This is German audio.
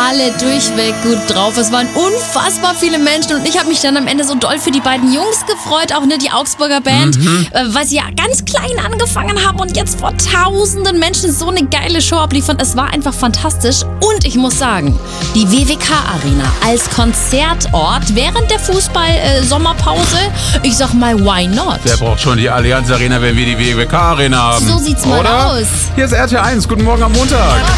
alle durchweg gut drauf. Es waren unfassbar viele Menschen und ich habe mich dann am Ende so doll für die beiden Jungs gefreut, auch die Augsburger Band, weil sie ja ganz klein angefangen haben und jetzt vor tausenden Menschen so eine geile Show abliefern. Es war einfach fantastisch und ich muss sagen, die WWK-Arena als Konzertort während der Fußball-Sommerpause, ich sag mal, why not? Wer braucht schon die Allianz Arena, wenn wir die WWK-Arena haben? So sieht's mal oder? aus. Hier ist RTL 1. Guten Morgen am Montag.